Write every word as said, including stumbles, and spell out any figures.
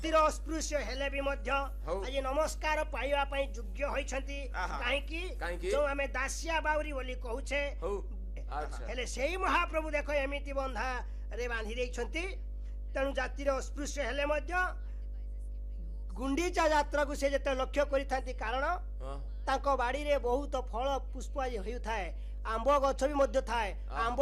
अस्पृश्य हेले भी मध्य आज नमस्कार पाइबा पई योग्य होइछंती काहेकि जो हमें दासिया बाउरी बोली कहूछे हेले सेही महाप्रभु देखो एमिति बंधा रे बांधी देइछंती तेणु जातिर अस्पृश्य हेले मध्य गुंडीचा यात्रा को से जते लक्ष्य करिथांती कारण तांको बाड़ी रे बहुत फल पुष्प होई थाए आंब गछ भी मध्य थाए आंब